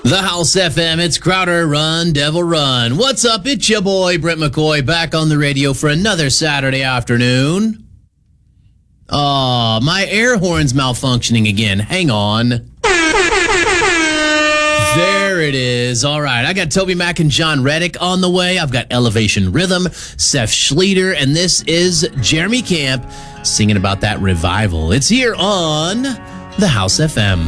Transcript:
The House FM, it's Crowder Run, Devil Run. What's up? It's your boy, Brent McCoy, back on the radio for another Saturday afternoon. Oh, my air horn's malfunctioning again. Hang on. There it is. All right, I got Toby Mac and John Reddick on the way. I've got Elevation Rhythm, Seth Schleter, and this is Jeremy Camp singing about that revival. It's here on the House FM.